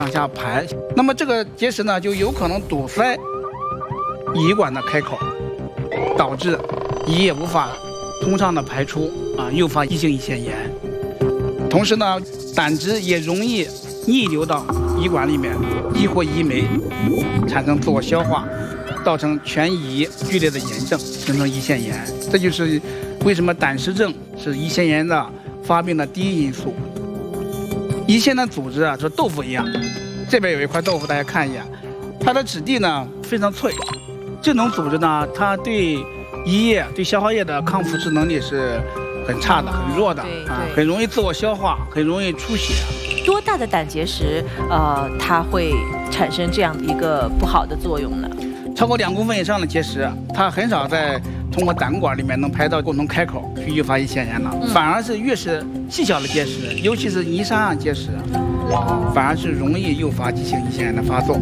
往下排，那么这个结石呢就有可能堵塞胰管的开口，导致胰液无法通畅的排出诱发急性胰腺炎。同时呢，胆汁也容易逆流到胰管里面，激活胰酶，产生自我消化，造成全胰剧烈的炎症，形成胰腺炎。这就是为什么胆石症是胰腺炎的发病的第一因素。胰腺的组织和豆腐一样，这边有一块豆腐，大家看一眼，它的质地呢非常脆。这种组织呢，它对胰液、对消化液的抗腐蚀能力是很差的、很弱的很容易自我消化，很容易出血。 多大的胆结石，它会产生这样的一个不好的作用呢？ 超过2公分以上的结石，它很少在通过胆管里面能排到共同开口去诱发胰腺炎了，反而是越是细小的结石，尤其是泥沙样结石，反而是容易诱发急性胰腺炎的发作。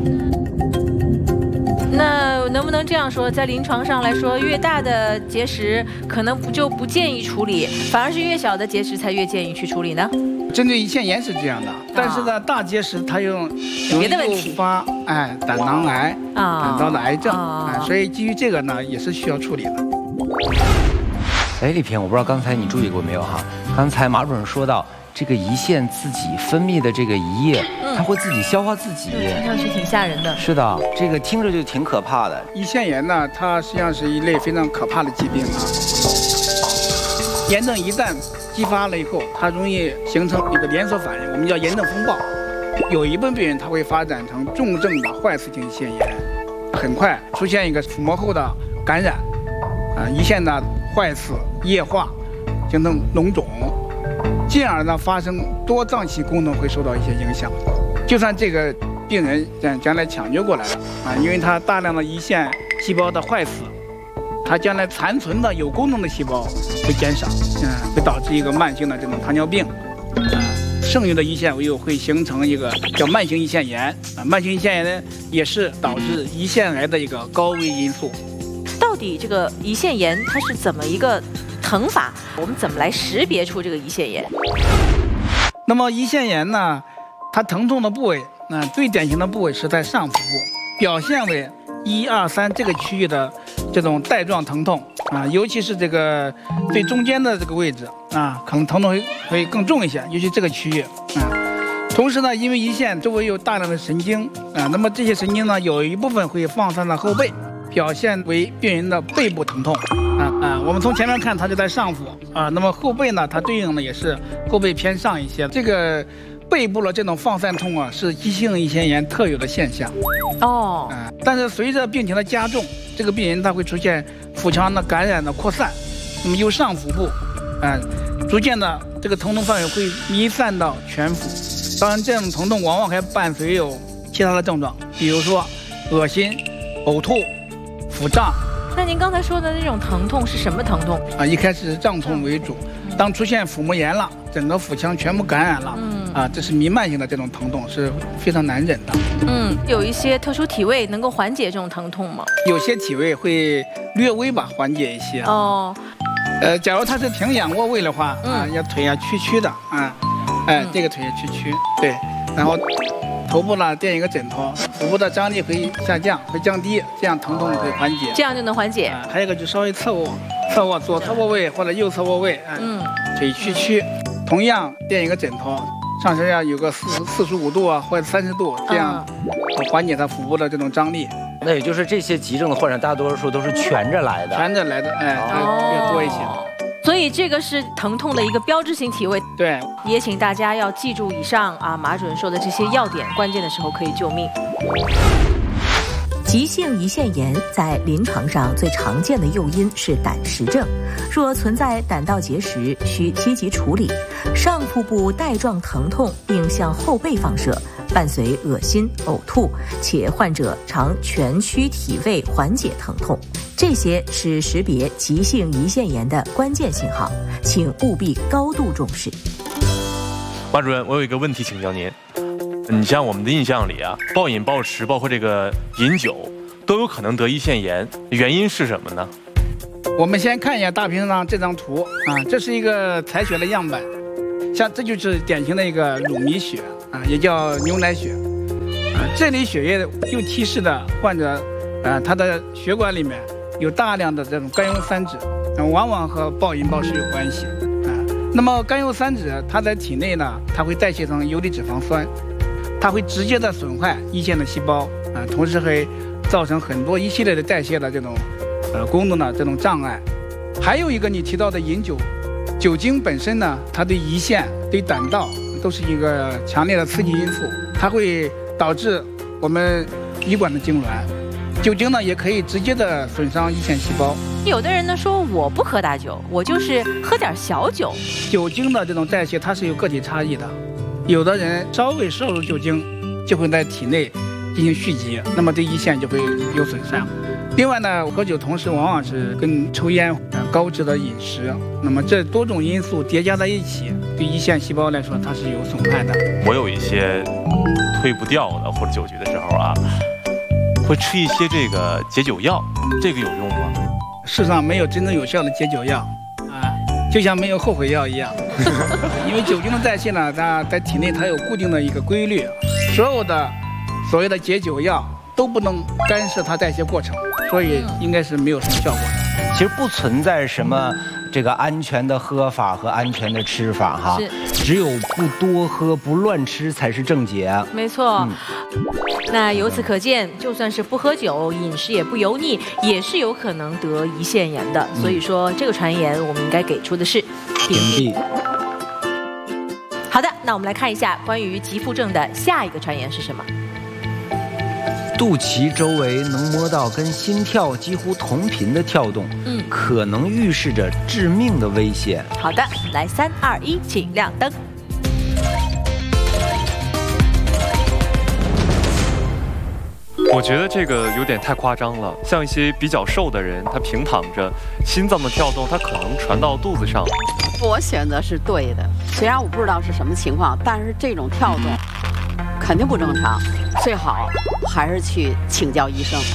那能不能这样说，在临床上来说，越大的结石可能就不建议处理，反而是越小的结石才越建议去处理呢？ 针对胰腺炎是这样的，但是呢，大结石它容易诱发胆囊癌、胆道的癌症，所以基于这个呢，也是需要处理的。 李平，我不知道刚才你注意过没有哈？刚才马主任说到，这个胰腺自己分泌的这个胰液，它会自己消化自己， 听上去挺吓人的。 是的，这个听着就挺可怕的。 胰腺炎呢，它实际上是一类非常可怕的疾病炎症一旦激发了以后，它容易形成一个连锁反应，我们叫炎症风暴。有一部分病人他会发展成重症的坏死性胰腺炎，很快出现一个腹膜后的感染，胰腺的坏死、液化，形成脓肿，进而呢发生多脏器功能会受到一些影响。就算这个病人将来抢救过来了因为他大量的胰腺细胞的坏死，它将来残存的有功能的细胞会减少，会导致一个慢性的这种糖尿病，剩余的胰腺又会形成一个叫慢性胰腺炎，慢性胰腺炎呢也是导致胰腺癌的一个高危因素。 到底这个胰腺炎它是怎么一个疼法？我们怎么来识别出这个胰腺炎？ 那么胰腺炎呢，它疼痛的部位，最典型的部位是在上腹部，表现为1、2、3这个区域的这种带状疼痛尤其是这个最中间的这个位置可能疼痛会更重一些，尤其这个区域同时呢，因为胰腺周围有大量的神经那么这些神经呢，有一部分会放散到后背，表现为病人的背部疼痛我们从前面看，它就在上腹那么后背呢，它对应的也是后背偏上一些。这个背部的这种放散痛是急性胰腺炎特有的现象但是随着病情的加重，这个病人他会出现腹腔的感染的扩散，那么由上腹部逐渐的这个疼痛范围会弥散到全腹。当然，这种疼痛往往还伴随有其他的症状，比如说恶心、呕吐、腹胀。 那您刚才说的那种疼痛是什么疼痛一开始是胀痛为主，当出现腹膜炎了，整个腹腔全部感染了这是弥漫性的这种疼痛，是非常难忍的。 有一些特殊体位能够缓解这种疼痛吗？ 有些体位会略微缓解一些假如他是挺仰卧位的话要腿屈曲的这个腿也屈曲，对，然后头部呢垫一个枕头，腹部的张力会下降，会降低，这样疼痛会缓解， 这样就能缓解还有一个就稍微侧卧，左侧卧位或者右侧卧位腿屈曲，同样垫一个枕头，上身要有个45度或者30度，这样缓解他腹部的这种张力。 那也就是这些急症的患者大多数都是蜷着来的， 它越多一些。 所以这个是疼痛的一个标志性体位。 对， 也请大家要记住以上马主任说的这些要点，关键的时候可以救命。 急性胰腺炎在临床上最常见的诱因是胆石症，若存在胆道结石，需积极处理。上腹部带状疼痛并向后背放射，伴随恶心、呕吐，且患者常蜷曲体位缓解疼痛，这些是识别急性胰腺炎的关键信号，请务必高度重视。 马主任，我有一个问题请教您。你像我们的印象里暴饮暴食，包括这个饮酒，都有可能得胰腺炎，原因是什么呢？ 我们先看一下大屏上这张图这是一个采血的样本，像这就是典型的一个乳糜血也叫牛奶血。 这类血液又提示的患者，他的血管里面有大量的这种甘油三酯，往往和暴饮暴食有关系。那么甘油三酯它在体内呢，它会代谢成游离脂肪酸，它会直接的损坏胰腺的细胞，同时会造成很多一系列的代谢的这种功能的这种障碍。还有一个你提到的饮酒，酒精本身呢，它对胰腺、对胆道都是一个强烈的刺激因素，它会导致我们胰管的痉挛。酒精呢，也可以直接的损伤胰腺细胞。 有的人呢说我不喝大酒，我就是喝点小酒。 酒精的这种代谢它是有个体差异的，有的人稍微摄入酒精就会在体内进行蓄积，那么对胰腺就会有损伤。另外呢，喝酒同时往往是跟抽烟、高脂的饮食，那么这多种因素叠加在一起，对胰腺细胞来说它是有损害的。 我有一些退不掉的或者酒局的时候啊，会吃一些这个解酒药，这个有用吗？ 世上没有真正有效的解酒药，就像没有后悔药一样。因为酒精的代谢呢，它在体内它有固定的一个规律，所有的所谓的解酒药都不能干涉它代谢过程，所以应该是没有什么效果的。 其实不存在什么这个安全的喝法和安全的吃法哈，只有不多喝不乱吃才是正解。 没错。那由此可见，就算是不喝酒，饮食也不油腻，也是有可能得胰腺炎的。所以说，这个传言我们应该给出的是屏蔽。好的，那我们来看一下关于急腹症的下一个传言是什么？ 肚脐周围能摸到跟心跳几乎同频的跳动，可能预示着致命的危险。 好的，来3、2、1，请亮灯。 我觉得这个有点太夸张了，像一些比较瘦的人，他平躺着，心脏的跳动，他可能传到肚子上。 我选择是对的，虽然我不知道是什么情况，但是这种跳动肯定不正常，最好还是去请教医生。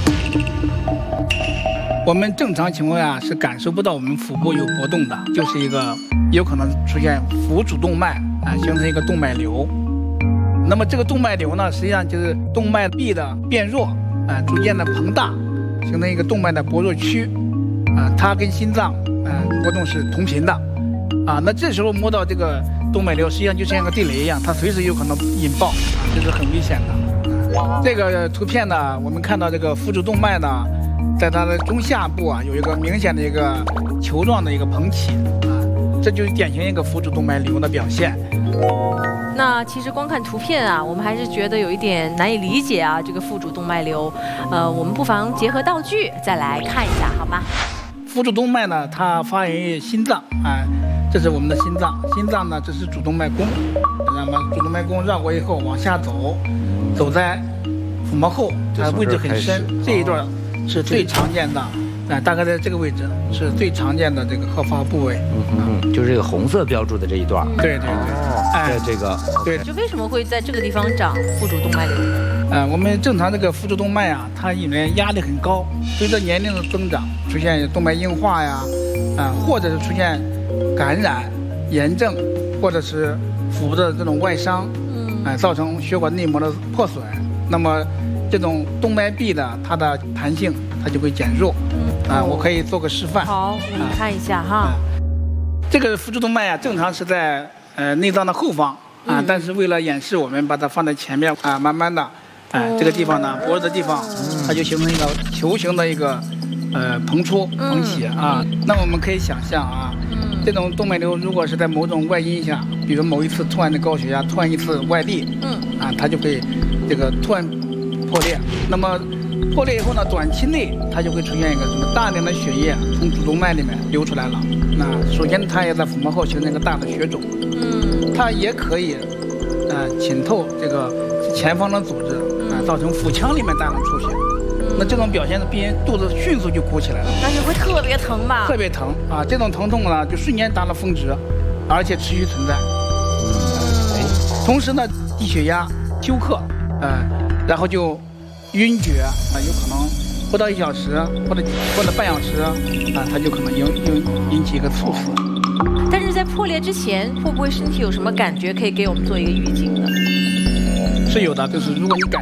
我们正常情况下是感受不到我们腹部有波动的，就是一个有可能出现腹主动脉形成一个动脉瘤。那么这个动脉瘤呢，实际上就是动脉壁的变弱，逐渐的膨大，形成一个动脉的薄弱区，它跟心脏波动是同频的，那这时候摸到这个动脉瘤，实际上就像个地雷一样，它随时有可能引爆，这是很危险的。这个图片呢，我们看到这个腹主动脉呢，在它的中下部有一个明显的一个球状的一个膨起，这就是典型一个腹主动脉瘤的表现。 那其实光看图片我们还是觉得有一点难以理解这个腹主动脉瘤。我们不妨结合道具再来看一下，好吗？ 腹主动脉呢，它发源于心脏，这是我们的心脏。心脏呢，这是主动脉弓，那么主动脉弓绕过以后往下走，走在腹膜后，它位置很深，这一段是最常见的。大概在这个位置是最常见的这个合发部位， 就是这个红色标注的这一段。 对对对， 这个对。 就为什么会在这个地方长腹主动脉瘤？ 我们正常这个腹主动脉它因为压力很高，随着年龄的增长，出现动脉硬化呀，或者是出现感染、炎症，或者是腹部的这种外伤，造成血管内膜的破损，那么这种动脉壁的它的弹性它就会减弱。我可以做个示范。 好，我们看一下哈。 这个腹主动脉正常是在内脏的后方但是为了演示，我们把它放在前面慢慢的这个地方呢，脖子的地方，它就形成一个球形的一个膨出膨起那我们可以想象这种动脉瘤如果是在某种外因下，比如某一次突然的高血压，突然一次外力，它就会这个突然破裂。那么破裂以后呢，短期内它就会出现一个什么大量的血液从主动脉里面流出来了。那首先它也在腹膜后形成一个大的血肿，它也可以浸透这个前方的组织造成腹腔里面大量出血。那这种表现的病人肚子迅速就鼓起来了， 而且会特别疼吧？ 特别疼这种疼痛呢就瞬间达到峰值，而且持续存在。同时呢，低血压、休克，然后就晕厥有可能不到1小时或者半小时它就可能引起一个猝死。 但是在破裂之前，会不会身体有什么感觉可以给我们做一个预警呢？ 是有的，就是如果你感